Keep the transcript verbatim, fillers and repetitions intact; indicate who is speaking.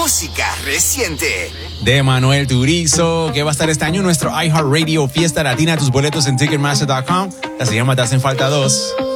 Speaker 1: música reciente.
Speaker 2: De Manuel Turizo, que va a estar este año en nuestro iHeartRadio Fiesta Latina. Tus boletos en Ticketmaster punto com. Se llama Te hacen falta dos.